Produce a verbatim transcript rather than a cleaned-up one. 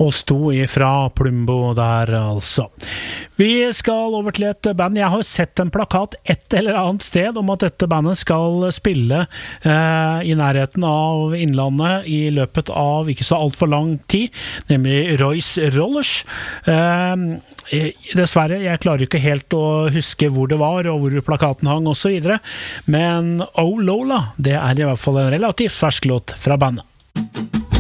Og sto ifra Plumbo der altså. Vi skal over til et band. Jeg har sett en plakat et eller annet sted om at dette bandet skal spille eh, i nærheten av Innlandet i løpet av ikke så alt for lang tid, nemlig Royce Rollers. Eh, dessverre, jeg klarer ikke helt å huske hvor det var og hvor plakaten hang og så videre, men Oh Lola, det er i hvert fall en relativt fersk låt fra bandet.